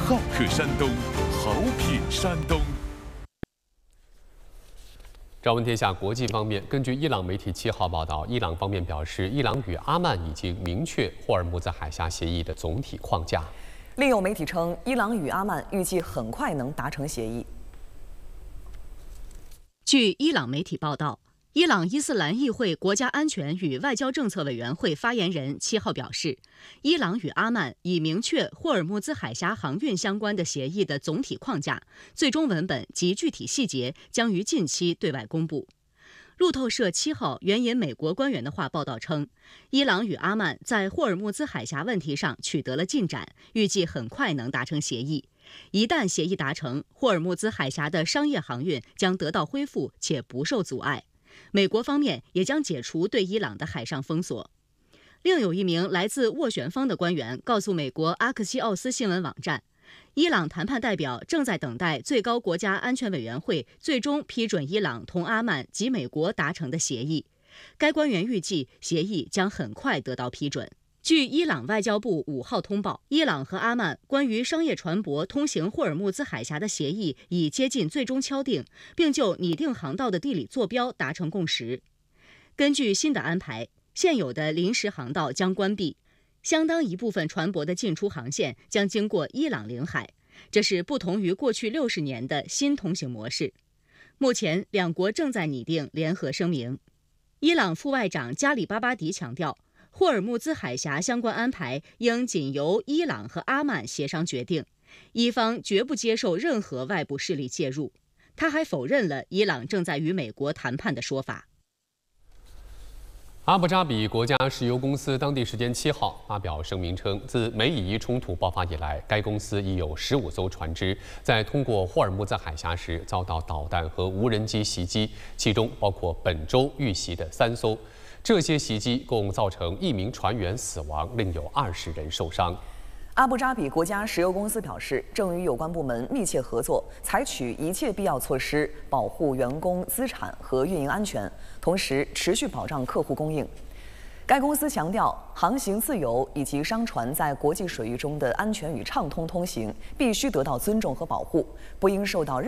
好客山东，好品山东。 朝闻天下国际方面，根据伊朗媒体7号报道，伊朗方面表示，伊朗与阿曼已经明确霍尔木兹海峡协议的总体框架。 另有媒体称，伊朗与阿曼预计很快能达成协议。 据伊朗媒体报道，伊朗伊斯兰议会国家安全与外交政策委员会发言人7号表示，伊朗与阿曼已明确霍尔木兹海峡航运相关的协议的总体框架，最终文本及具体细节将于近期对外公布。路透社7号援引美国官员的话报道称，伊朗与阿曼在霍尔木兹海峡问题上取得了进展，预计很快能达成协议。一旦协议达成，霍尔木兹海峡的商业航运将得到恢复且不受阻碍。美国方面也将解除对伊朗的海上封锁。另有一名来自斡旋方的官员告诉美国阿克西奥斯新闻网站，伊朗谈判代表正在等待最高国家安全委员会最终批准伊朗同阿曼及美国达成的协议。该官员预计协议将很快得到批准。据伊朗外交部5号通报，伊朗和阿曼关于商业船舶通行霍尔木兹海峡的协议已接近最终敲定，并就拟定航道的地理坐标达成共识。根据新的安排，现有的临时航道将关闭，相当一部分船舶的进出航线将经过伊朗领海，这是不同于过去60年的新通行模式。目前，两国正在拟定联合声明。伊朗副外长加里巴巴迪强调，霍尔木兹海峡相关安排应仅由伊朗和阿曼协商决定，伊方绝不接受任何外部势力介入。他还否认了伊朗正在与美国谈判的说法。 阿布扎比国家石油公司当地时间7号发表声明称，自美以伊冲突爆发以来，该公司已有15艘船只在通过霍尔木兹海峡时遭到导弹和无人机袭击，其中包括本周遇袭的3艘。这些袭击共造成1名船员死亡，另有20人受伤。 阿布扎比国家石油公司表示，正与有关部门密切合作，采取一切必要措施，保护员工资产和运营安全，同时持续保障客户供应。该公司强调，航行自由以及商船在国际水域中的安全与畅通通行必须得到尊重和保护，不应受到